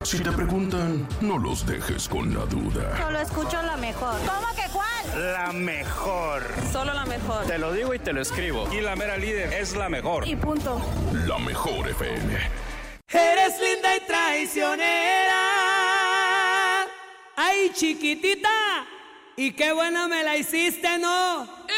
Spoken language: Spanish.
Si te preguntan, no los dejes con la duda. Solo escucho la mejor. ¿Cómo que cuál? La mejor. Solo la mejor. Te lo digo y te lo escribo. Y la mera líder es la mejor. Y punto. La mejor FM. Eres linda y traicionera. Ay, chiquitita. Y qué buena me la hiciste, ¿no?